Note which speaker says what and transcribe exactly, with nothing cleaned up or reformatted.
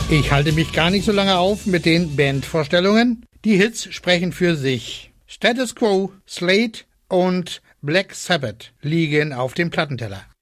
Speaker 1: Ich halte mich gar nicht so lange auf mit den Bandvorstellungen. Die Hits sprechen für sich. Status Quo, Slade und Black Sabbath liegen auf dem Plattenteller.